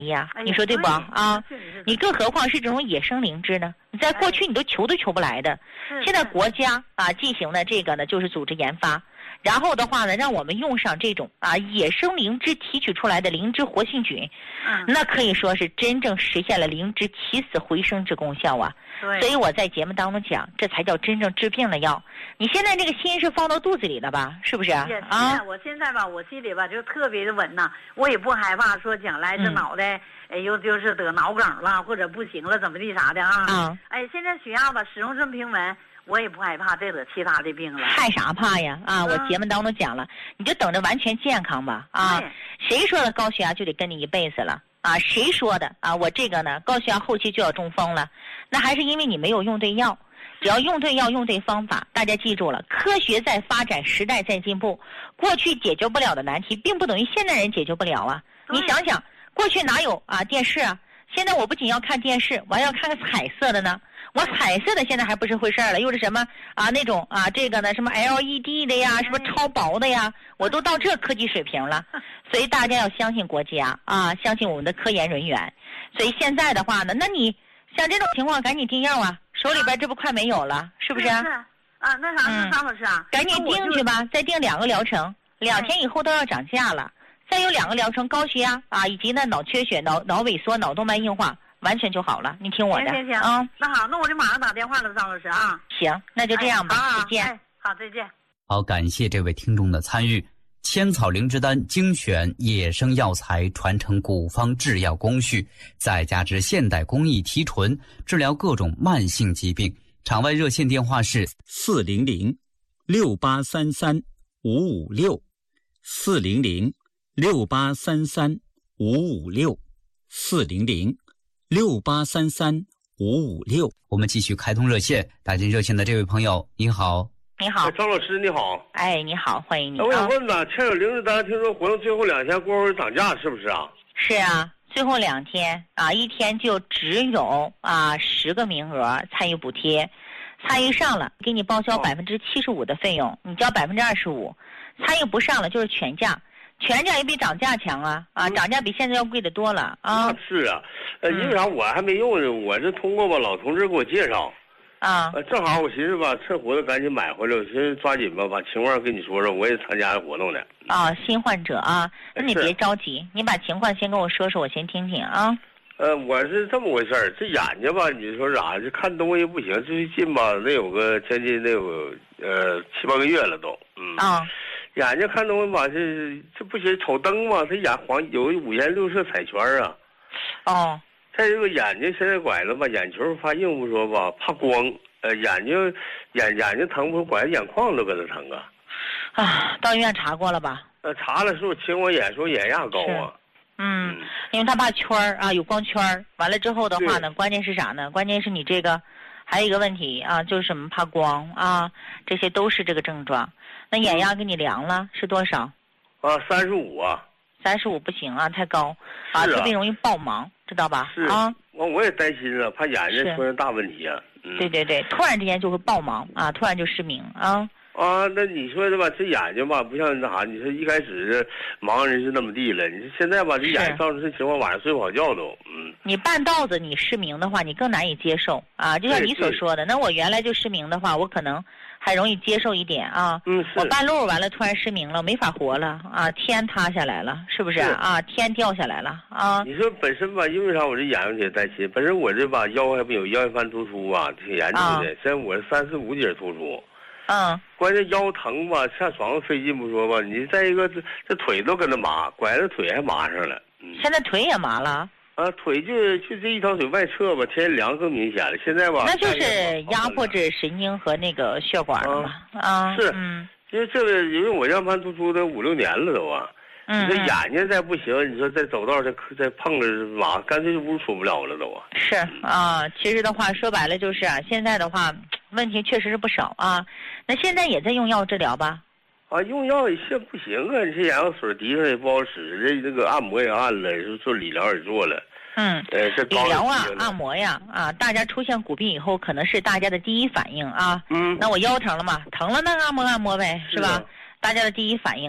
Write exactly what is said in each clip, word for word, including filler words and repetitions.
呀，你说对不啊？你更何况是这种野生灵芝呢？你在过去你都求都求不来的，现在国家啊进行的这个呢，就是组织研发，然后的话呢，让我们用上这种啊野生灵芝提取出来的灵芝活性菌，那可以说是真正实现了灵芝起死回生之功效啊。所以我在节目当中讲，这才叫真正治病的药。你现在这个心是放到肚子里了吧？是不是啊？ 啊，我现在吧，我心里吧就特别的稳呐，我也不害怕说将来这脑袋。嗯哎，又就是得脑梗了，或者不行了，怎么地啥的啊？ 啊， 哎，现在血压吧始终这么平稳，我也不害怕再得其他的病了。 害啥怕呀？啊，我节目当中讲了，你就等着完全健康吧。啊，谁说的高血压就得跟你一辈子了？啊，谁说的啊？我这个呢，高血压后期就要中风了，那还是因为你没有用对药。只要用对药，用对方法，大家记住了，科学在发展，时代在进步。过去解决不了的难题，并不等于现代人解决不了啊。你想想。过去哪有啊电视啊？现在我不仅要看电视，我还要看个彩色的呢。我彩色的现在还不是回事儿了，又是什么啊那种啊这个呢什么 L E D 的呀，什么超薄的呀，我都到这科技水平了。所以大家要相信国家啊，相信我们的科研人员。所以现在的话呢，那你像这种情况赶紧订药啊，手里边这不快没有了，是不是？ 是啊，那啥，那张老师啊， 赶紧订去吧，再订两个疗程，两天以后都要涨价了。再有两个疗程，高血压啊，以及呢脑缺血、脑脑萎缩、脑动脉硬化，完全就好了。你听我的， 行行行啊， 那好，那我就马上打电话了，张老师啊。 行，那就这样吧， 哎、 再见、 哎。好，再见。 好，感谢这位听众的参与。千草灵芝丹精选野生药材，传承古方制药工序，再加之现代工艺提纯，治疗各种慢性疾病。场外热线电话是四零零六八三三五五六四零零。六八三三五五六四零零六八三三五五六，我们继续开通热线。打进热线的这位朋友，你好。 你好， 张老师你好。 哎，你好，欢迎你。 我想问吧，千草灵芝丹听说活动最后两天过后涨价，是不是啊？ 是啊，最后两天啊，一天就只有啊十个名额参与补贴，参与上了给你报销百分之七十五的费用，你交百分之二十五；参与不上了就是全价。全价也比涨价强啊！啊，涨价比现在要贵得多了啊！ 是啊，呃，因为啥我还没用呢？我是通过吧老同志给我介绍， 啊， 呃，正好我寻思吧，趁活动赶紧买回来，我寻思抓紧吧，把情况跟你说说，我也参加活动呢。 啊，新患者啊，那你别着急，你把情况先跟我说说，我先听听啊。 呃，我是这么回事儿，这眼睛吧，你说咋？这看东西不行，最近吧，得有个将近得有呃七八个月了都，嗯。 啊。 眼睛看东西吧，这这不行，瞅灯嘛，他眼黄有五颜六色彩圈啊。 哦。 再这个眼睛现在拐了吧，眼球发硬不说吧，怕光，呃，眼睛眼眼睛疼不拐眼眶都搁那疼啊。 啊，到医院查过了吧？ 呃，查了，说我青光眼，说眼压高啊。 嗯，因为他怕圈儿啊，有光圈儿。完了之后的话呢，关键是啥呢？关键是你这个还有一个问题啊，就是什么怕光啊，这些都是这个症状。那眼压给你量了是多少？ 啊，三十五啊。 三十五不行啊，太高啊，特别容易暴盲，知道吧？ 是啊， 我我也担心啊，怕眼睛出现大问题啊。嗯、 对对对，突然之间就会暴盲啊，突然就失明啊。 啊，那你说的吧，这眼睛吧，不像那啥，你说一开始盲人是那么地了，你说现在吧，这眼造成这情况，晚上睡不好觉都，嗯。 你半道子你失明的话，你更难以接受啊，就像你所说的，那我原来就失明的话，我可能还容易接受一点啊。 嗯， 我半路完了突然失明了，没法活了啊，天塌下来了，是不是啊？天掉下来了啊。 你说本身吧，因为啥我这眼睛挺担心，本身我这吧腰还没有腰间盘突出啊，挺严重的， 啊、 现在我是三四五节突出。 嗯， 关键腰疼吧，下床费劲不说吧，你再一个这这腿都跟着麻，拐着腿还麻上了。嗯， 现在腿也麻了。 啊，腿就就这一条腿外侧吧，天凉更明显了。现在吧， 那就是压迫着神经和那个血管了嘛。啊， 是， 嗯， 因为这个，因为我腰间盘突出的五六年了都啊。 嗯， 你说眼睛再不行，你说再走道再再碰着麻，干脆屋出不了了都啊。 是啊，其实的话说白了就是啊，现在的话问题确实是不少啊。那现在也在用药治疗吧？ 啊，用药也现不行啊，这眼药水滴上也不好使，这那个按摩也按了，是做理疗也做了。 嗯， 呃，这理疗啊，按摩呀，啊，大家出现骨病以后，可能是大家的第一反应啊。 嗯， 那我腰疼了嘛，疼了那按摩按摩呗，是吧？ 是大家的第一反应。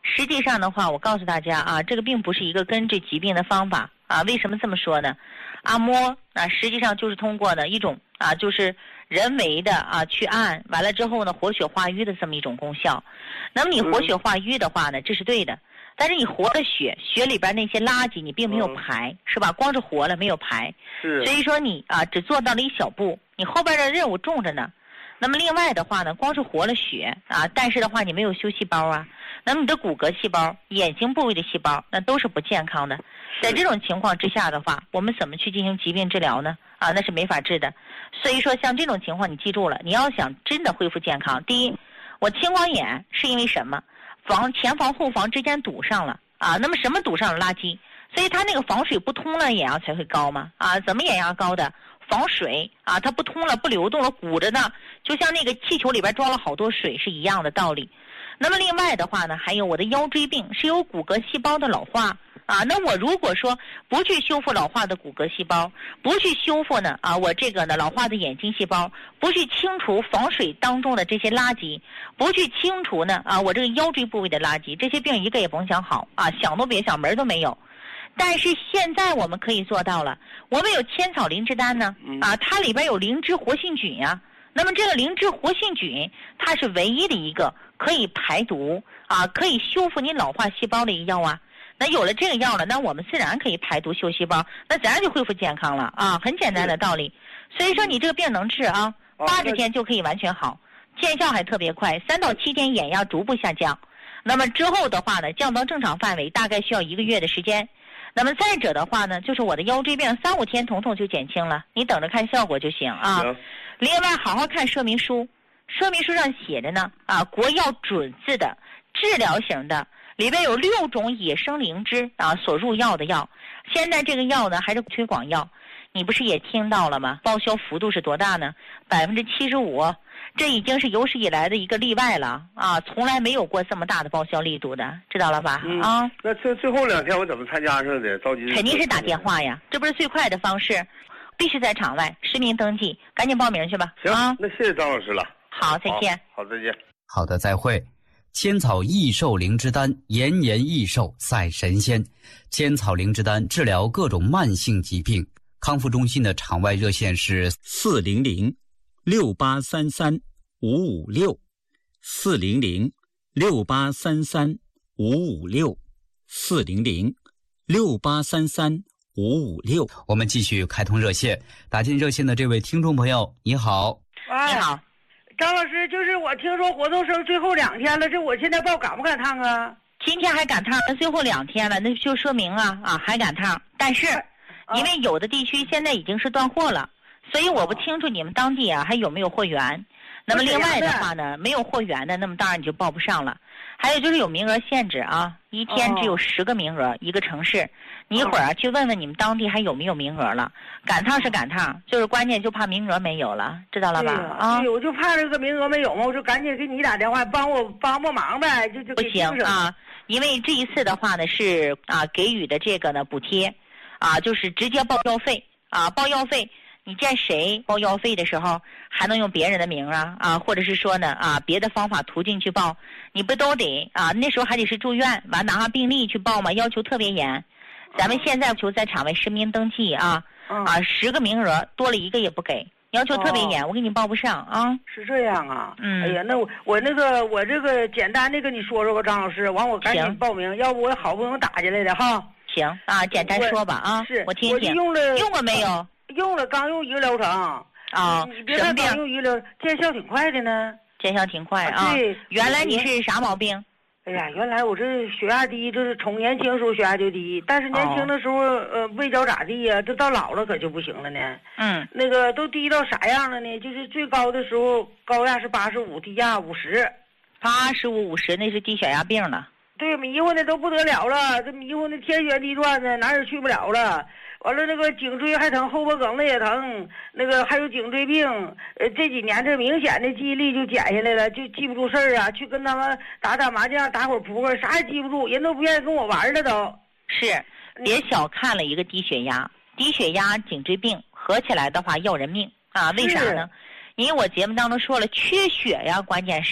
实际上的话，我告诉大家啊，这个并不是一个根治疾病的方法啊。为什么这么说呢？按摩啊，实际上就是通过呢一种啊，就是人为的啊去按，完了之后呢，活血化瘀的这么一种功效。那么你活血化瘀的话呢，这是对的。但是你活了血，血里边那些垃圾你并没有排，是吧？光是活了没有排， 是。 所以说你啊只做到了一小步，你后边的任务重着呢。那么另外的话呢，光是活了血啊，但是的话你没有修细胞啊，那么你的骨骼细胞、眼睛部位的细胞那都是不健康的。在这种情况之下的话，我们怎么去进行疾病治疗呢？啊，那是没法治的。所以说像这种情况你记住了，你要想真的恢复健康，第一，我青光眼是因为什么？防前防后防之间堵上了啊，那么什么堵上了？垃圾，所以它那个防水不通了，眼压才会高嘛啊？怎么眼压高的？防水啊，它不通了，不流动了，鼓着呢，就像那个气球里边装了好多水是一样的道理。那么另外的话呢，还有我的腰椎病是有骨骼细胞的老化啊，那我如果说不去修复老化的骨骼细胞，不去修复呢啊，我这个呢老化的眼睛细胞，不去清除防水当中的这些垃圾，不去清除呢啊我这个腰椎部位的垃圾，这些病一个也甭想好啊，想都别想，门都没有。但是现在我们可以做到了，我们有千草灵芝丹呢啊，它里边有灵芝活性菌呀、啊。那么这个灵芝活性菌，它是唯一的一个可以排毒啊，可以修复你老化细胞的一个药啊。那有了这个药了，那我们自然可以排毒修细胞，那自然就恢复健康了啊，很简单的道理。所以说你这个病能治啊，八十天就可以完全好，见效还特别快，三到七天眼压逐步下降。那么之后的话呢，降到正常范围大概需要一个月的时间。那么再者的话呢，就是我的腰椎病三五天统统就减轻了，你等着看效果就行啊。另外好好看说明书，说明书上写着呢啊，国药准字的治疗型的，里边有六种野生灵芝啊所入药的药。现在这个药呢还是推广药，你不是也听到了吗？报销幅度是多大呢？百分之七十五。这已经是有史以来的一个例外了啊，从来没有过这么大的报销力度的，知道了吧？ 嗯、 啊， 那最最后两天我怎么参加上的？着急肯定是打电话呀，这不是最快的方式，必须在场外实名登记，赶紧报名去吧。 行， 啊、 那谢谢张老师了。 好，再见。 好，好再见。 好的，再会。千草益寿灵芝丹，延年益寿赛神仙。千草灵芝丹治疗各种慢性疾病。康复中心的场外热线是四零零六八三三五五六，四零零六八三三五五六，四零零六八三三五五六。 我们继续开通热线，打进热线的这位听众朋友，你好。 你好， 张老师，就是我听说活动生最后两天了，这我现在报赶不赶趟啊？ 今天还赶趟，那最后两天了，那就说明啊啊还赶趟，但是因为有的地区现在已经是断货了，所以我不清楚你们当地啊还有没有货源。那么另外的话呢，没有货源的，那么当然你就报不上了。还有就是有名额限制啊，一天只有十个名额，一个城市。你一会儿啊去问问你们当地还有没有名额了。赶趟是赶趟，就是关键就怕名额没有了，知道了吧？啊， 对，我就怕这个名额没有嘛，我就赶紧给你打电话，帮我帮帮忙呗，就就不行啊，因为这一次的话呢是啊给予的这个呢补贴，啊就是直接报药费啊报药费。你见谁报药费的时候还能用别人的名啊啊，或者是说呢啊别的方法途径去报，你不都得啊那时候还得是住院完拿上病历去报嘛，要求特别严。咱们现在要求在场外实名登记啊啊十个名额多了一个也不给，要求特别严，我给你报不上啊。 是这样啊？ 嗯， 哎呀，那我我那个我这个简单的跟你说说吧，张老师，完我赶紧报名，要不我好不容易打进来的哈。 行啊，简单说吧啊， 是我听听。 用了用过没有？ 用了，刚用一个疗程啊， 你别看刚用一个疗，见效挺快的呢。 见效挺快啊。 对， 原来你是啥毛病？ 哎呀，原来我这血压低，就是从年轻时候血压就低，但是年轻的时候、哦、呃没觉咋地呀，这到老了可就不行了呢。 嗯， 那个都低到啥样了呢？就是最高的时候高压是八十五，低压五十。 八十五五十那是低血压病了。 对，迷糊的都不得了了，这迷糊的天旋地转的，哪儿也去不了了。完了，那个颈椎还疼，后脖梗子也疼，那个还有颈椎病。呃，这几年这明显的记忆力就减下来了，就记不住事儿啊。去跟他们打打麻将，打会儿扑克，啥也记不住，人都不愿意跟我玩了都。 是，别小看了一个低血压，低血压、颈椎病合起来的话要人命啊！为啥呢？因为我节目当中说了，缺血呀，关键是。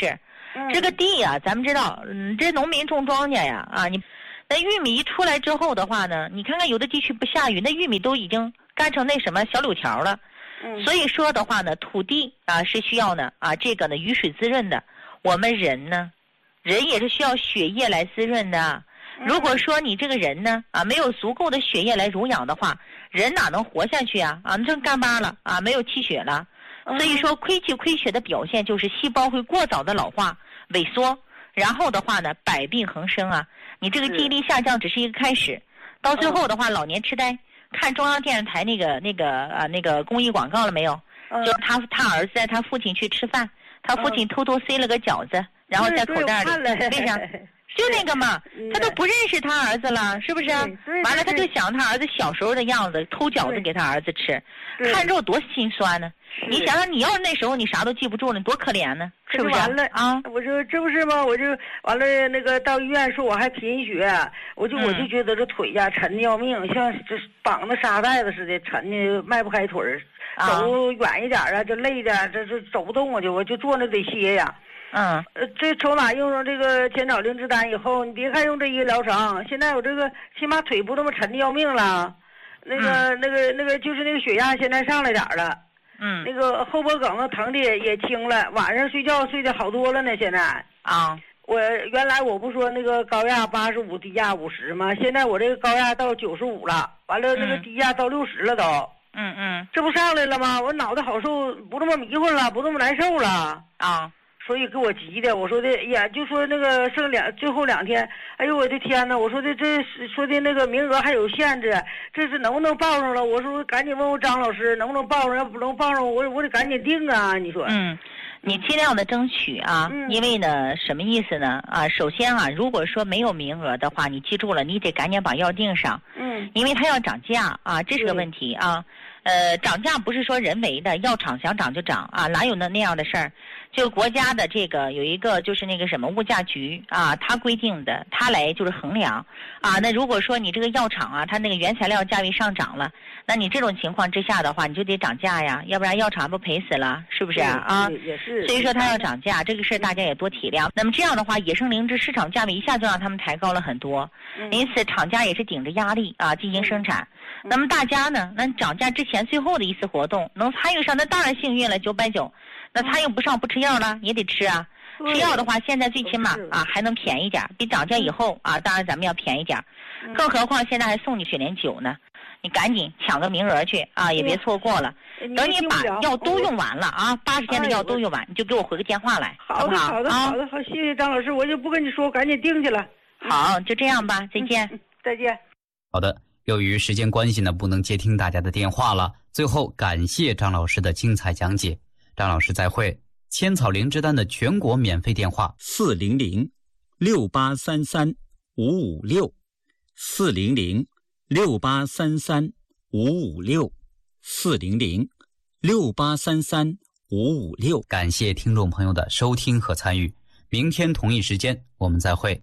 嗯、 这个地啊，咱们知道，嗯，这农民种庄稼呀，啊，你那玉米一出来之后的话呢，你看看有的地区不下雨，那玉米都已经干成那什么小柳条了。 嗯、 所以说的话呢，土地啊是需要呢啊这个呢雨水滋润的。我们人呢，人也是需要血液来滋润的。如果说你这个人呢啊没有足够的血液来濡养的话，人哪能活下去啊？啊，这干巴了啊，没有气血了。所以说亏气亏血的表现就是细胞会过早的老化萎缩，然后的话呢百病横生啊。你这个记忆力下降只是一个开始，到最后的话老年痴呆。看中央电视台那个那个啊那个公益广告了没有？就是他他儿子带他父亲去吃饭，他父亲偷偷塞了个饺子，然后在口袋里，为啥？就那个嘛，他都不认识他儿子了，是不是？完了他就想他儿子小时候的样子，偷饺子给他儿子吃，看之后多心酸呢。你想想，你要是那时候你啥都记不住了，你多可怜呢，是不是？ 完了啊！ 我说这不是吗？我就完了，那个到医院说我还贫血，我就、嗯、我就觉得这腿呀沉的要命，像这绑的沙袋子似的，沉的迈不开腿儿，走远一点啊，这累的这这走不动啊，就我就坐那得歇呀。 嗯， 呃，这从哪用上这个千草灵芝丹以后，你别看用这一个疗程，现在我这个起码腿不那么沉的要命了，那个、嗯、那个那个就是那个血压现在上来点儿了， 嗯， 那个后脖梗子疼的也轻了，晚上睡觉睡得好多了呢。现在啊， 我原来我不说那个高压八十五，低压五十吗？现在我这个高压到九十五了，完了那个低压到六十了都。 嗯嗯， 这不上来了吗？我脑袋好受，不那么迷糊了，不那么难受了啊。 所以给我急的，我说的呀，就说那个剩两最后两天，哎呦我的天哪！我说的这说的那个名额还有限制，这是能不能报上了？我说赶紧问问张老师能不能报上，要不能报上，我我得赶紧定啊！你说， 嗯，你尽量的争取啊， 嗯、 因为呢，什么意思呢？啊，首先啊，如果说没有名额的话，你记住了，你得赶紧把药定上， 嗯， 因为它要涨价啊，这是个问题啊。呃，涨价不是说人为的，药厂想涨就涨啊，哪有那那样的事儿？就国家的这个有一个就是那个什么物价局啊，它规定的，它来就是衡量啊。那如果说你这个药厂啊，它那个原材料价位上涨了，那你这种情况之下的话，你就得涨价呀，要不然药厂不赔死了，是不是啊？啊， 也是。 所以说它要涨价，这个事儿大家也多体谅。那么这样的话，野生灵芝市场价位一下就让他们抬高了很多，因此厂家也是顶着压力啊进行生产。那么大家呢，那涨价之前最后的一次活动能参与上，那当然幸运了，九百九。那参与不上不吃药了，也得吃啊。吃药的话，现在最起码啊还能便宜点，比涨价以后啊，当然咱们要便宜点。更何况现在还送你雪莲酒呢，你赶紧抢个名额去啊，也别错过了。等你把药都用完了啊，八十天的药都用完，你就给我回个电话来，好不好？ 好的，好的，好，谢谢张老师，我就不跟你说，我赶紧定去了。 好，就这样吧，再见。 再见。 好的。由于时间关系呢，不能接听大家的电话了。最后感谢张老师的精彩讲解，张老师再会。千草灵芝丹的全国免费电话： 四零零六八三三五五六，四零零六八三三五五六，四零零六八三三五五六。 感谢听众朋友的收听和参与，明天同一时间我们再会。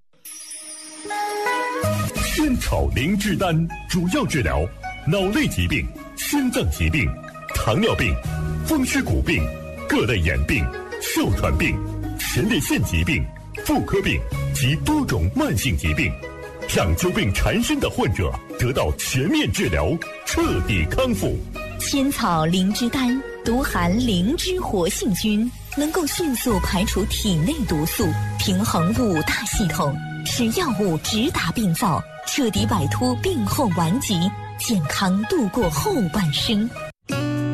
千草灵芝丹主要治疗脑类疾病、心脏疾病、糖尿病、风湿骨病、各类眼病、哮喘病、前列腺疾病、妇科病及多种慢性疾病，让久病缠身的患者得到全面治疗，彻底康复。 千草灵芝丹独含灵芝活性菌，能够迅速排除体内毒素，平衡五大系统，使药物直达病灶，彻底摆脱病后顽疾，健康度过后半生。